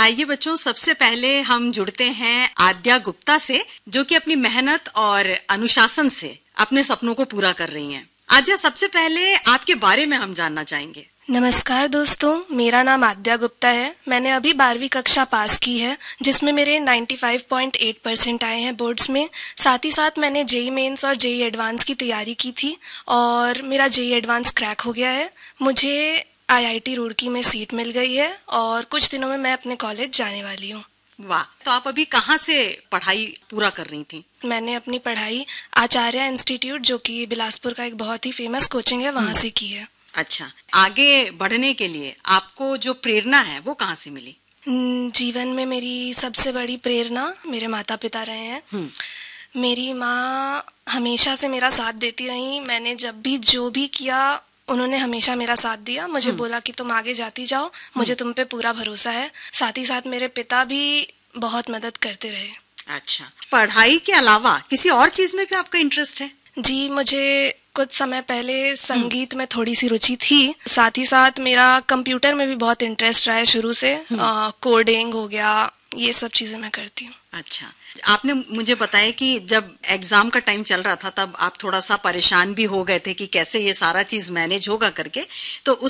आइए बच्चों, सबसे पहले हम जुड़ते हैं आद्या गुप्ता से, जो कि अपनी मेहनत और अनुशासन से अपने सपनों को पूरा कर रही हैं। आद्या, सबसे पहले आपके बारे में हम जानना चाहेंगे। नमस्कार दोस्तों, मेरा नाम आद्या गुप्ता है। मैंने अभी 12वीं कक्षा पास की है, जिसमें मेरे 95.8% आए हैं बोर्ड्स में। साथ ही साथ मैंने जेईई मेंस और जेईई एडवांस की तैयारी की थी और मेरा जेईई एडवांस क्रैक हो गया है। मुझे आईआईटी रुड़की में सीट मिल गई है और कुछ दिनों में मैं अपने कॉलेज जाने वाली हूँ। वाह, तो आप अभी कहाँ से पढ़ाई पूरा कर रही थी? मैंने अपनी पढ़ाई आचार्य इंस्टीट्यूट, जो कि बिलासपुर का एक बहुत ही फेमस कोचिंग है, वहाँ से की है। अच्छा, आगे बढ़ने के लिए आपको जो प्रेरणा है वो कहाँ से मिली? जीवन में मेरी सबसे बड़ी प्रेरणा मेरे माता पिता रहे हैं। मेरी माँ हमेशा से मेरा साथ देती रही। मैंने जब भी जो भी किया, उन्होंने हमेशा मेरा साथ दिया। मुझे बोला कि तुम आगे जाती जाओ, मुझे तुम पे पूरा भरोसा है। साथ ही साथ मेरे पिता भी बहुत मदद करते रहे। अच्छा, पढ़ाई के अलावा किसी और चीज में भी आपका इंटरेस्ट है? जी, मुझे कुछ समय पहले संगीत में थोड़ी सी रुचि थी। साथ ही साथ मेरा कंप्यूटर में भी बहुत इंटरेस्ट रहा है शुरू से। कोडिंग हो गया, ये सब चीजें मैं करती हूँ। अच्छा, आपने मुझे बताया कि जब एग्जाम का टाइम चल रहा था तब आप थोड़ा सा परेशान भी हो गए थे कि कैसे ये सारा चीज मैनेज होगा करके, तो